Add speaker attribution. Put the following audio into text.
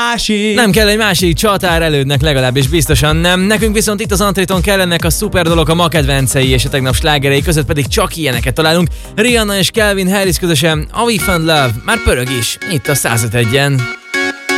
Speaker 1: másik.
Speaker 2: Nem kell egy másik csatár elődnek, legalábbis biztosan nem. Nekünk viszont itt az Antréton kellenek a szuper dolog, a ma kedvencei, és a tegnap slágerei között pedig csak ilyeneket találunk. Rihanna és Calvin Harris közösen, A We Found Love, már pörög is, itt a 105-en.